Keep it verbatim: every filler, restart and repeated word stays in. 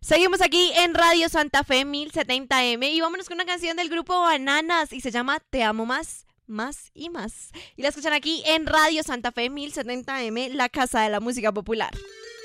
Seguimos aquí en Radio Santa Fe mil setenta eme y vámonos con una canción del grupo Bananas y se llama Te amo más, más y más. Y la escuchan aquí en Radio Santa Fe mil setenta eme, la casa de la música popular.